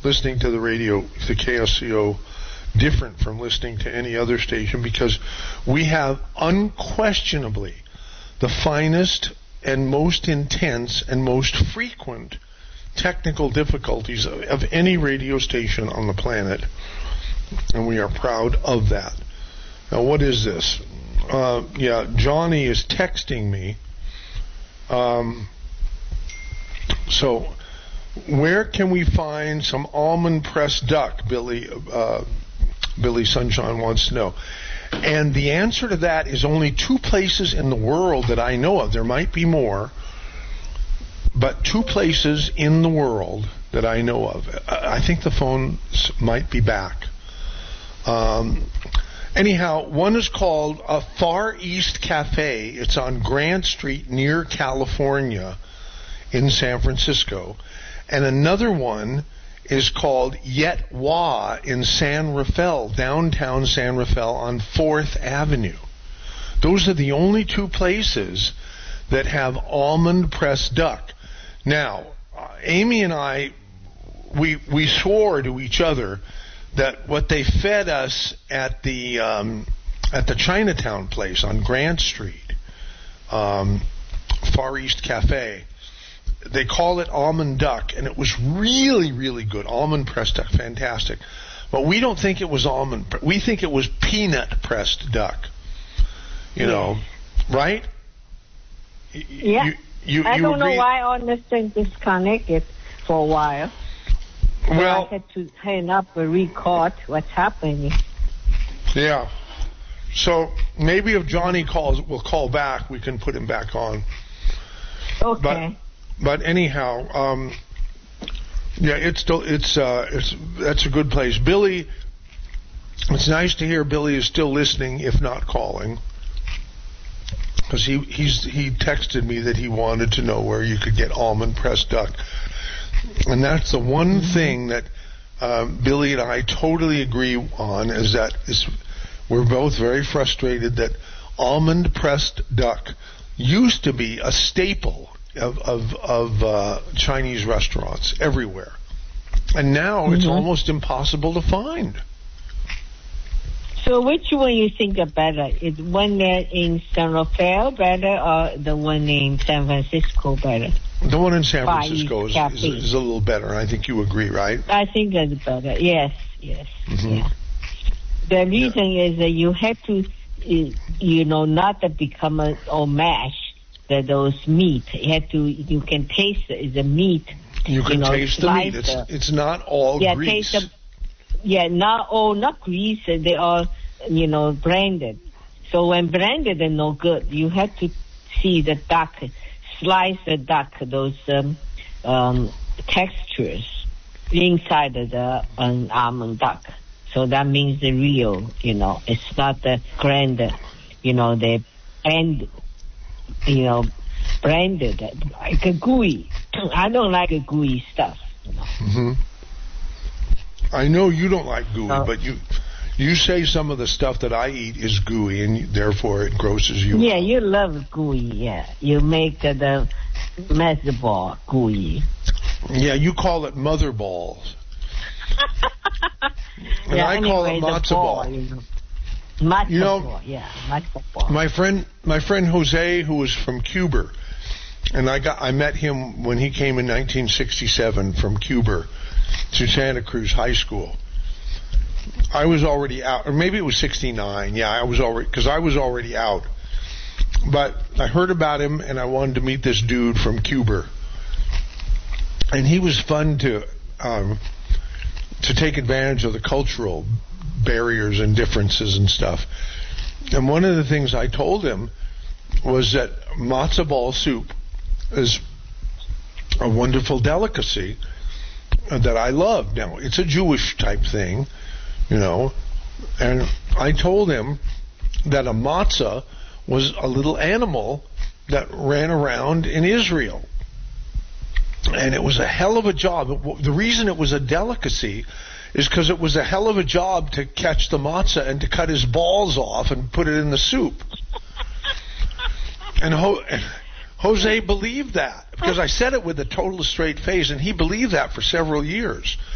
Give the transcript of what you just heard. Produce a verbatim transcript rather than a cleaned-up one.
listening to the radio, the K S C O, different from listening to any other station because we have unquestionably the finest and most intense and most frequent technical difficulties of, of any radio station on the planet, and we are proud of that. Now, what is this? Uh, yeah, Johnny is texting me. Um, so, where can we find some almond pressed duck? Billy, uh, Billy Sunshine wants to know. And the answer to that is only two places in the world that I know of. There might be more, but two places in the world that I know of. I think the phone might be back. Um, anyhow, one is called a Far East Cafe. It's on Grant Street near California in San Francisco. And another one is called Yet Wah in San Rafael, downtown San Rafael on fourth Avenue. Those are the only two places that have almond pressed duck. Now, uh, Amy and I, we we swore to each other that what they fed us at the um, at the Chinatown place on Grant Street, um, Far East Cafe, they call it almond duck, and it was really, really good. Almond pressed duck, fantastic. But we don't think it was almond. We think it was peanut pressed duck. You yeah. know, right? Yeah. You, you, I you don't agree? know why all this thing disconnected for a while. Well, I had to hang up and record what's happening. Yeah. So maybe if Johnny calls, we'll call back. We can put him back on. Okay. But, But anyhow, um, yeah, it's still it's uh, it's that's a good place. Billy, it's nice to hear Billy is still listening, if not calling, because he he's he texted me that he wanted to know where you could get almond pressed duck, and that's the one thing that uh, Billy and I totally agree on is that is we're both very frustrated that almond pressed duck used to be a staple of of, of uh, Chinese restaurants everywhere, and now mm-hmm. it's almost impossible to find. So which one you think are better? Is one there in San Rafael better, or the one in San Francisco better? The one in San Francisco is, is, is a little better, and I think you agree, right? I think that's better. Yes, yes. Mm-hmm. Yeah. The reason yeah. is that you have to, you know, not to become a or mash. The, those meat, you have to. You can taste the, the meat. You can you know, taste the meat. It's, it's not all yeah, grease. Taste the, yeah, not all, not grease. They are, you know, branded. So when branded, they're no good. You have to see the duck, slice the duck, those um, um, textures inside of the um, almond duck. So that means the real. You know, it's not the grand. You know, the and. You know, branded like a gooey. I don't like a gooey stuff. You know? Mm-hmm. I know you don't like gooey, uh, but you you say some of the stuff that I eat is gooey, and therefore it grosses you yeah, out. You love gooey. Yeah, you make uh, the mess ball gooey. Yeah, you call it mother balls, and yeah, I anyway, call it matzo ball. ball you know. Matzo you know, ball, yeah, matzo ball. My friend, my friend Jose, who was from Cuba, and I got, I met him when he came in nineteen sixty-seven from Cuba to Santa Cruz High School. I was already out, or maybe it was sixty-nine. Yeah, I was already, because I was already out. But I heard about him, and I wanted to meet this dude from Cuba, and he was fun to um, to take advantage of the cultural barriers and differences and stuff. And one of the things I told him was that matzo ball soup is a wonderful delicacy that I love. Now, it's a Jewish type thing, you know, and I told him that a matzah was a little animal that ran around in Israel. And it was a hell of a job. The reason it was a delicacy is because it was a hell of a job to catch the matzah and to cut his balls off and put it in the soup. And, Ho- and Jose believed that, because I said it with a total straight face, and he believed that for several years.